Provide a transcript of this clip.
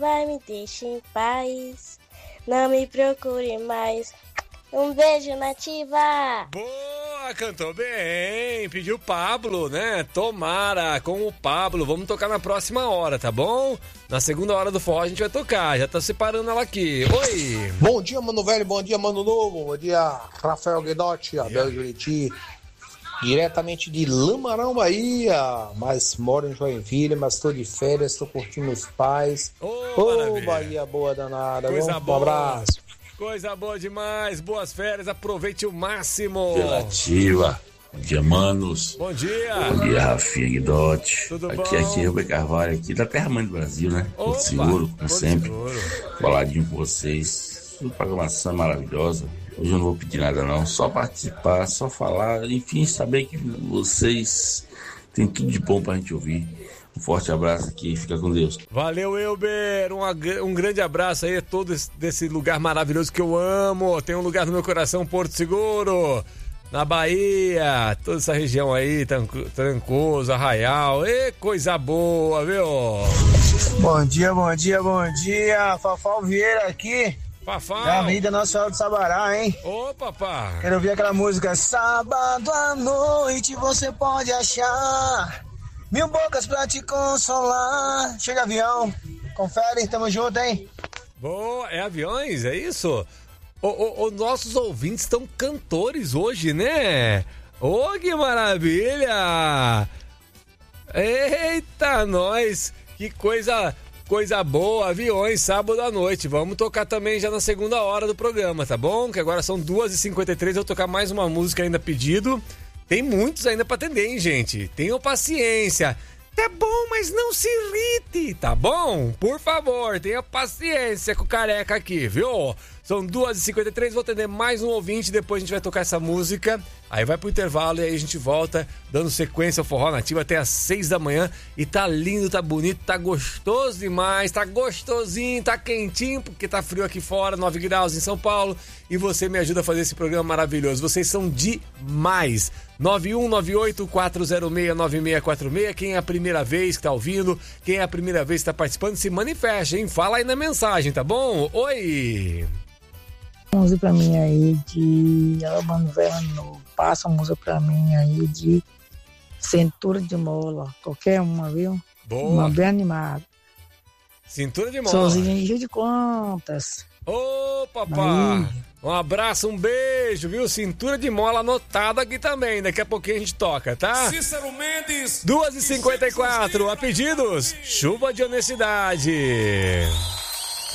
vai me deixar em paz. Não me procure mais. Um beijo, Nativa! Boa, cantou bem. Pediu Pablo, né? Tomara, com o Pablo. Vamos tocar na próxima hora, tá bom? Na segunda hora do forró a gente vai tocar. Já tá separando ela aqui. Oi! Bom dia, mano velho. Bom dia, mano novo. Bom dia, Rafael Guedotti, Abel Juriti. Diretamente de Lamarão, Bahia. Mas moro em Joinville, mas tô de férias, tô curtindo os pais. Ô, Bahia boa danada. Coisa boa. Um abraço. Coisa boa demais, boas férias, aproveite o máximo. Relativa, bom dia, manos. Bom dia. Bom dia, Rafinha Guidotti. Tudo aqui bom? é Rubem Carvalho, aqui da Terra Mãe do Brasil, né? Porto Seguro, como sempre. Coladinho com vocês. Uma programação maravilhosa. Hoje eu não vou pedir nada não, só participar, só falar, enfim, saber que vocês têm tudo de bom pra gente ouvir. Um forte abraço aqui, fica com Deus. Valeu, Elber, um grande abraço aí a todos desse lugar maravilhoso que eu amo. Tem um lugar no meu coração, Porto Seguro, na Bahia, toda essa região aí, Trancoso, Arraial, e coisa boa, viu? Bom dia, Fafal Vieira aqui. Fafal. Da Avenida Nossa Senhora do Sabará, hein? Ô, papá. Quero ouvir aquela música, sábado à noite você pode achar 1000 bocas pra te consolar. Chega avião, confere, tamo junto, hein? Boa, é Aviões, é isso? Nossos ouvintes estão cantores hoje, né? Ô, que maravilha! Eita, nós! Que coisa boa, Aviões, sábado à noite. Vamos tocar também já na segunda hora do programa, tá bom? Que agora são 2h53, eu vou tocar mais uma música ainda pedido. Tem muitos ainda pra atender, hein, gente? Tenham paciência. Tá bom, mas não se irrite, tá bom? Por favor, tenha paciência com o careca aqui, viu? São 2h53, vou atender mais um ouvinte, depois a gente vai tocar essa música, aí vai pro intervalo e aí a gente volta dando sequência ao Forró Nativo até às 6 da manhã. E tá lindo, tá bonito, tá gostoso demais, tá gostosinho, tá quentinho, porque tá frio aqui fora, 9 graus em São Paulo, e você me ajuda a fazer esse programa maravilhoso. Vocês são demais. 9198-406-9646. Quem é a primeira vez que tá ouvindo, quem é a primeira vez que tá participando, se manifeste, hein? Fala aí na mensagem, tá bom? Oi! Música pra mim aí de Mano Velho, passa uma música pra mim aí de Cintura de Mola, qualquer uma, viu? Boa. Uma bem animada. Cintura de Mola. Sozinha em Rio de Contas. Ô, papá! Um abraço, um beijo, viu? Cintura de Mola anotada aqui também. Daqui a pouquinho a gente toca, tá? Cícero Mendes. 2h54, a pedidos, chuva de honestidade.